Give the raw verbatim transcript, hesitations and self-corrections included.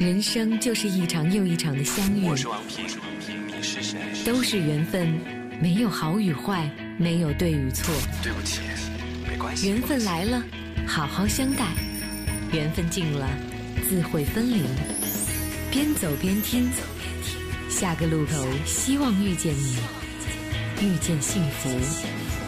人生就是一场又一场的相遇。 我是王平，你是谁？ 都是缘分，没有好与坏，没有对与错。 对不起，没关系。 缘分来了，好好相待；缘分尽了，自会分离。边走边听，下个路口，希望遇见你，遇见幸福。